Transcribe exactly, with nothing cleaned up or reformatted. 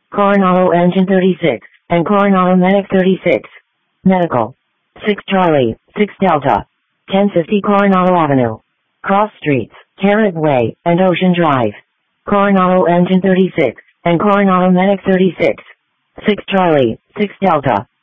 Coronado Engine thirty-six, and Coronado Medic thirty-six. Medical. six Charlie, six Delta. ten fifty Coronado Avenue. Cross Streets, Carrot Way, and Ocean Drive. Coronado Engine thirty-six, and Coronado Medic thirty-six. six Charlie, six Delta.